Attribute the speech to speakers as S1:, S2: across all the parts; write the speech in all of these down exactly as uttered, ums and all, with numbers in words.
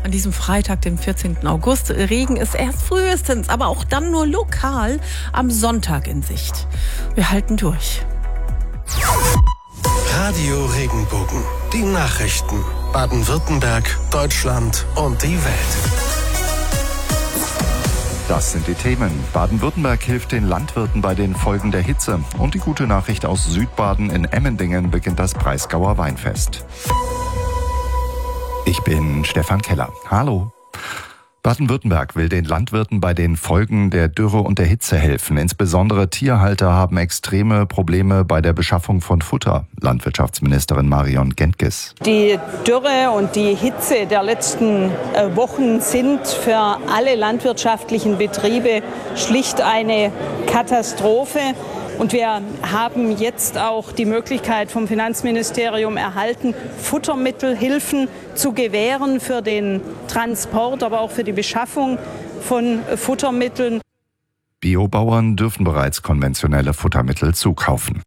S1: An diesem Freitag, dem vierzehnten August. Regen ist erst frühestens, aber auch dann nur lokal am Sonntag in Sicht. Wir halten durch.
S2: Radio Regenbogen. Die Nachrichten. Baden-Württemberg, Deutschland und die Welt.
S3: Das sind die Themen. Baden-Württemberg hilft den Landwirten bei den Folgen der Hitze. Und die gute Nachricht aus Südbaden: in Emmendingen beginnt das Breisgauer Weinfest. Ich bin Stefan Keller. Hallo. Baden-Württemberg will den Landwirten bei den Folgen der Dürre und der Hitze helfen. Insbesondere Tierhalter haben extreme Probleme bei der Beschaffung von Futter. Landwirtschaftsministerin Marion Gentges.
S4: Die Dürre und die Hitze der letzten Wochen sind für alle landwirtschaftlichen Betriebe schlicht eine Katastrophe. Und wir haben jetzt auch die Möglichkeit vom Finanzministerium erhalten, Futtermittelhilfen zu gewähren für den Transport, aber auch für die Beschaffung von Futtermitteln.
S3: Biobauern dürfen bereits konventionelle Futtermittel zukaufen.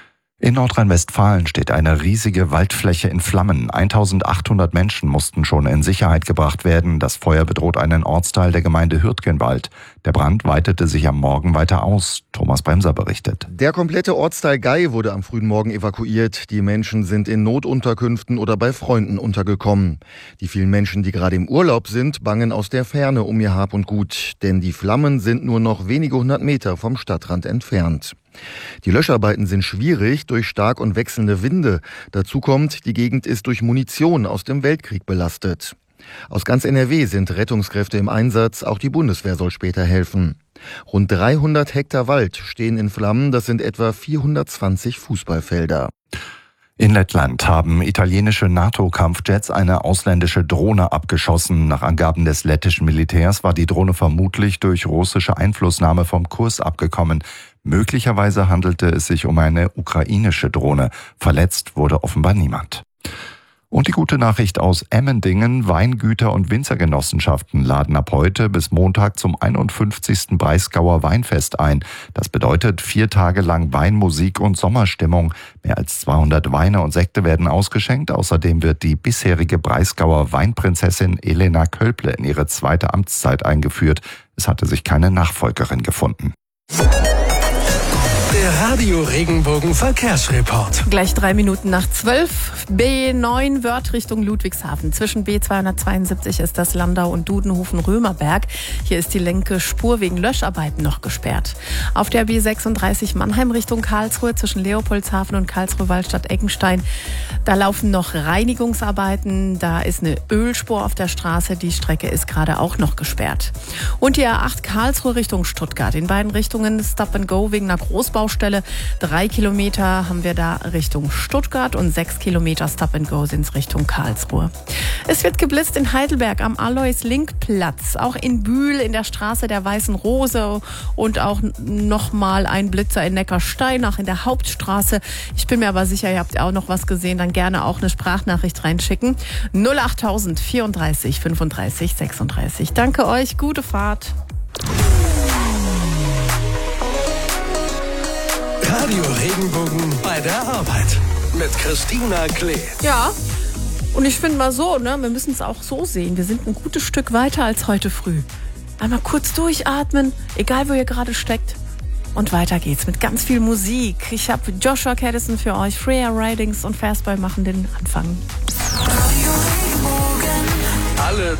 S3: In Nordrhein-Westfalen steht eine riesige Waldfläche in Flammen. eintausendachthundert Menschen mussten schon in Sicherheit gebracht werden. Das Feuer bedroht einen Ortsteil der Gemeinde Hürtgenwald. Der Brand weitete sich am Morgen weiter aus. Thomas Bremser berichtet.
S5: Der komplette Ortsteil Gei wurde am frühen Morgen evakuiert. Die Menschen sind in Notunterkünften oder bei Freunden untergekommen. Die vielen Menschen, die gerade im Urlaub sind, bangen aus der Ferne um ihr Hab und Gut. Denn die Flammen sind nur noch wenige hundert Meter vom Stadtrand entfernt. Die Löscharbeiten sind schwierig durch stark und wechselnde Winde. Dazu kommt, die Gegend ist durch Munition aus dem Weltkrieg belastet. Aus ganz N R W sind Rettungskräfte im Einsatz, auch die Bundeswehr soll später helfen. Rund dreihundert Hektar Wald stehen in Flammen, das sind etwa vierhundertzwanzig Fußballfelder.
S3: In Lettland haben italienische NATO-Kampfjets eine ausländische Drohne abgeschossen. Nach Angaben des lettischen Militärs war die Drohne vermutlich durch russische Einflussnahme vom Kurs abgekommen. Möglicherweise handelte es sich um eine ukrainische Drohne. Verletzt wurde offenbar niemand. Und die gute Nachricht aus Emmendingen: Weingüter und Winzergenossenschaften laden ab heute bis Montag zum einundfünfzigsten Breisgauer Weinfest ein. Das bedeutet vier Tage lang Weinmusik und Sommerstimmung. Mehr als zweihundert Weine und Sekte werden ausgeschenkt. Außerdem wird die bisherige Breisgauer Weinprinzessin Elena Kölble in ihre zweite Amtszeit eingeführt. Es hatte sich keine Nachfolgerin gefunden.
S2: Der Radio Regenbogen Verkehrsreport.
S1: Gleich drei Minuten nach zwölf. B neun Wörth Richtung Ludwigshafen. Zwischen B zweihundertzweiundsiebzig ist das Landau und Dudenhofen-Römerberg. Hier ist die linke Spur wegen Löscharbeiten noch gesperrt. Auf der B sechsunddreißig Mannheim Richtung Karlsruhe zwischen Leopoldshafen und Karlsruhe-Waldstadt-Eckenstein. Da laufen noch Reinigungsarbeiten. Da ist eine Ölspur auf der Straße. Die Strecke ist gerade auch noch gesperrt. Und die A acht Karlsruhe Richtung Stuttgart. In beiden Richtungen Stop and Go wegen einer Großbaustelle. Drei Kilometer haben wir da Richtung Stuttgart und sechs Kilometer Stop and Go sind Richtung Karlsruhe. Es wird geblitzt in Heidelberg am Alois-Link-Platz, auch in Bühl in der Straße der Weißen Rose und auch nochmal ein Blitzer in Neckarsteinach in der Hauptstraße. Ich bin mir aber sicher, ihr habt auch noch was gesehen, dann gerne auch eine Sprachnachricht reinschicken. null achttausend vierunddreißig fünfunddreißig sechsunddreißig. Danke euch, gute Fahrt.
S2: Radio Regenbogen bei der Arbeit mit Christina Klee.
S1: Ja, und ich finde mal so, ne, wir müssen es auch so sehen. Wir sind ein gutes Stück weiter als heute früh. Einmal kurz durchatmen, egal wo ihr gerade steckt. Und weiter geht's mit ganz viel Musik. Ich habe Joshua Caddison für euch. Freya Ridings und Fastboy machen den Anfang.